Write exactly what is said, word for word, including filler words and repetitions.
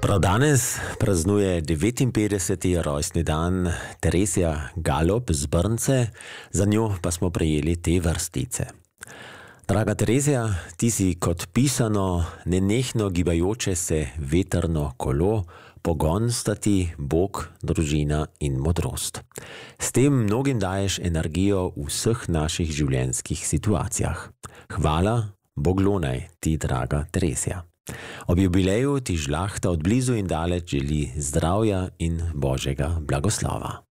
Prav danes praznuje devetinpetdeseti rojstni dan Teresija Galop z Brnce, za njo pa smo prejeli te vrstice. Draga Teresija, ti si kot pisano, nenehno gibajoče se vetrno kolo, pogon sta ti Bog, družina in modrost. S tem mnogim daješ energijo v vseh naših življenjskih situacijah. Hvala, Boglonaj ti, draga Teresija. Ob jubileju ti žlahta od blizu in daleč želi zdravja in Božjega blagoslova.